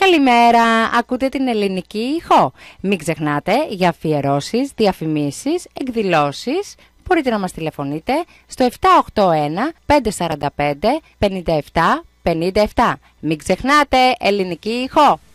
Καλημέρα, ακούτε την ελληνική ηχό. Μην ξεχνάτε για αφιερώσεις, διαφημίσεις, εκδηλώσεις. Μπορείτε να μας τηλεφωνείτε στο 781 545 57 57. Μην ξεχνάτε, ελληνική ηχό.